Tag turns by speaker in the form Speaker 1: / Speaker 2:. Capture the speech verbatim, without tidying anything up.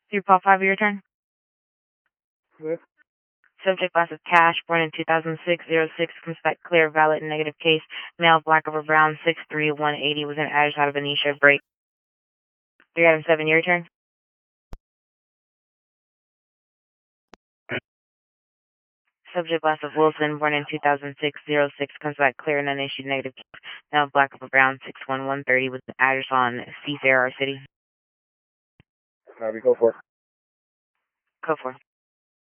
Speaker 1: Three Paul five, your turn.
Speaker 2: Yes.
Speaker 1: Subject class is Cash, born in two thousand six, zero six, comes back clear, valid, negative case, male, black over brown, six three, one eighty, was an address out of Benicia, break. Three Adam seven, your turn. Subject class of Wilson, born in two thousand six, zero six, comes back clear, none issued, negative case, male, black over brown, six one, one thirty, was an address on Seafair, our city.
Speaker 2: Copy, go for it.
Speaker 1: Go for it.